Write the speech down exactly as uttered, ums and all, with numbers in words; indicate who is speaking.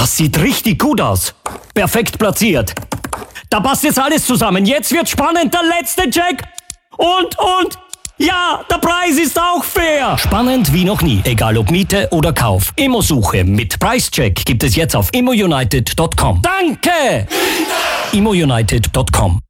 Speaker 1: Das sieht richtig gut aus. Perfekt platziert. Da passt jetzt alles zusammen. Jetzt wird spannend, der letzte Check. Und, und, ja, der Preis ist auch fair. Spannend wie noch nie, egal ob Miete oder Kauf. Immosuche mit Preischeck gibt es jetzt auf immo united punkt com. Danke! immo united punkt com